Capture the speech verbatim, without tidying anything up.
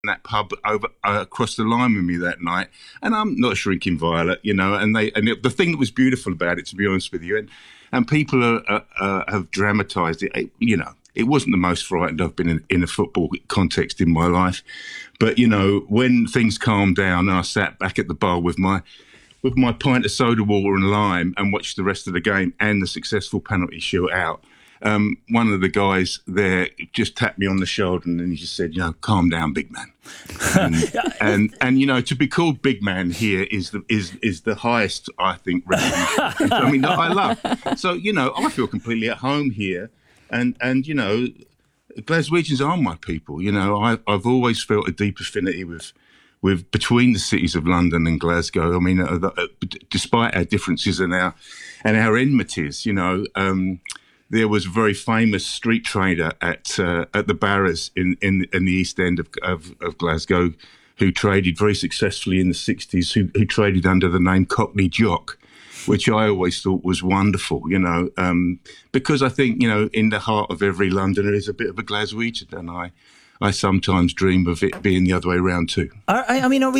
that pub over uh, across the line with me that night, and I'm not a shrinking violet, you know. And they and it, the thing that was beautiful about it, to be honest with you, and and people are, uh, uh, have dramatised it. You know, it wasn't the most frightened I've been in, in a football context in my life, but you know, when things calmed down, and I sat back at the bar with my with my pint of soda water and lime and watched the rest of the game and the successful penalty shootout. Um, one of the guys there just tapped me on the shoulder and then he just said, you know, calm down, big man. And, and, and you know, to be called big man here is the is is the highest, I think, recognition. I mean, that I love. So, you know, I feel completely at home here. And, and you know, Glaswegians are my people. You know, I, I've always felt a deep affinity with with between the cities of London and Glasgow. I mean, uh, uh, despite our differences and our and our enmities, you know, um, there was a very famous street trader at uh, at the Barras in, in in the East End of, of of Glasgow, who traded very successfully in the sixties. Who, who traded under the name Cockney Jock, which I always thought was wonderful. You know, um, because I think, you know, in the heart of every Londoner is a bit of a Glaswegian, and I I sometimes dream of it being the other way around too. I, I mean, are we